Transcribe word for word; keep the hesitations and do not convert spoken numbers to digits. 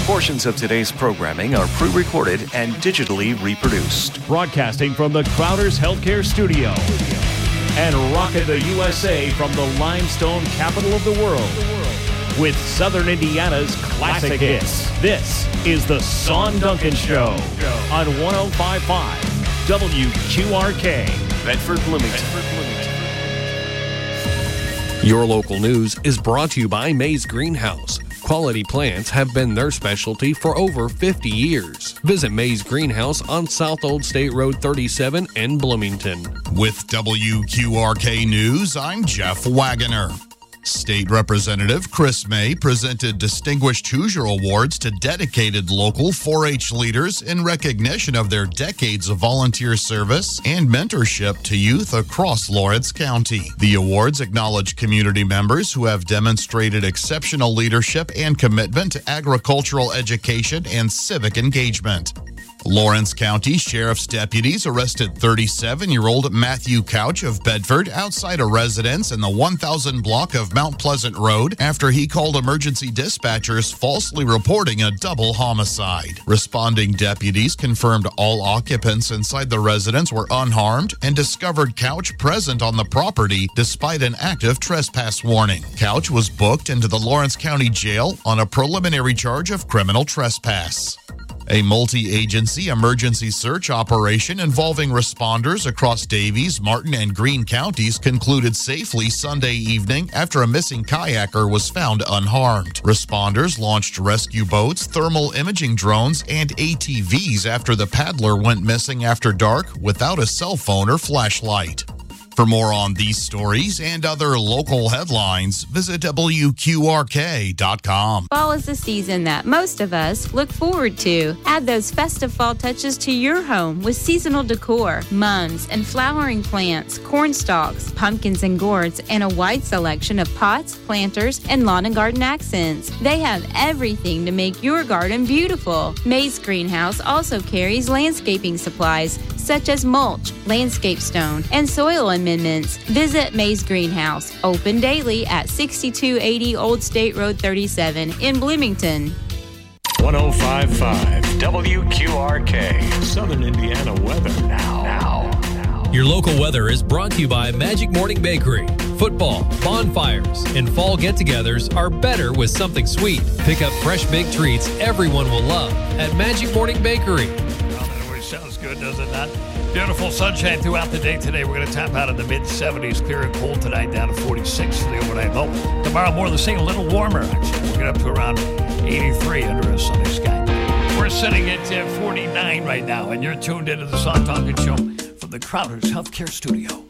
Portions of today's programming are pre-recorded and digitally reproduced. Broadcasting from the Crowder's Healthcare Studio and rocking the U S A from the limestone capital of the world with Southern Indiana's classic hits. This is the Sean Duncan Show on one oh five point five W Q R K. Bedford, Bloomington. Your local news is brought to you by Mays Greenhouse. Quality plants have been their specialty for over fifty years. Visit Mays Greenhouse on South Old State Road thirty-seven in Bloomington. With W Q R K News, I'm Jeff Wagoner. State Representative Chris May presented Distinguished Hoosier Awards to dedicated local four H leaders in recognition of their decades of volunteer service and mentorship to youth across Lawrence County. The awards acknowledge community members who have demonstrated exceptional leadership and commitment to agricultural education and civic engagement. Lawrence County Sheriff's deputies arrested thirty-seven-year-old Matthew Couch of Bedford outside a residence in the one thousand block of Mount Pleasant Road after he called emergency dispatchers falsely reporting a double homicide. Responding deputies confirmed all occupants inside the residence were unharmed and discovered Couch present on the property despite an active trespass warning. Couch was booked into the Lawrence County Jail on a preliminary charge of criminal trespass. A multi-agency emergency search operation involving responders across Davies, Martin, and Greene counties concluded safely Sunday evening after a missing kayaker was found unharmed. Responders launched rescue boats, thermal imaging drones, and A T Vs after the paddler went missing after dark without a cell phone or flashlight. For more on these stories and other local headlines, visit W Q R K dot com. Fall is the season that most of us look forward to. Add those festive fall touches to your home with seasonal decor, mums and flowering plants, corn stalks, pumpkins and gourds, and a wide selection of pots, planters, and lawn and garden accents. They have everything to make your garden beautiful. Mays Greenhouse also carries landscaping supplies such as mulch, landscape stone, and soil amendments. Visit Mays Greenhouse, open daily at sixty-two eighty Old State Road thirty-seven in Bloomington. one oh five point five W Q R K. Southern Indiana weather now. Now. Your local weather is brought to you by Magic Morning Bakery. Football, bonfires, and fall get-togethers are better with something sweet. Pick up fresh baked treats everyone will love at Magic Morning Bakery. Sounds good, does it not? Beautiful sunshine throughout the day today. We're going to top out in the mid seventies, clear and cold tonight, down to forty-six for the overnight low. Tomorrow, more of the same, a little warmer, actually. We'll get up to around eighty-three under a sunny sky. We're sitting at uh, forty-nine right now, and you're tuned into the Sean Duncan Show from the Crowder's Healthcare Studio.